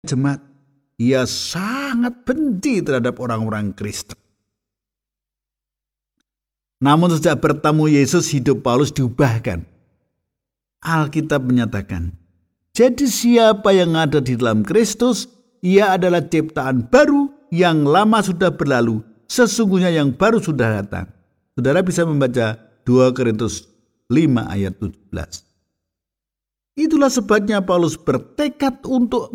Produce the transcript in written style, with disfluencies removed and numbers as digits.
jemaat, ia sangat benci terhadap orang-orang Kristen. Namun sejak bertemu Yesus, hidup Paulus diubahkan. Alkitab menyatakan, jadi siapa yang ada di dalam Kristus, ia adalah ciptaan baru, yang lama sudah berlalu, sesungguhnya yang baru sudah datang. Saudara bisa membaca 2 Korintus 5 ayat 17. Itulah sebabnya Paulus bertekad untuk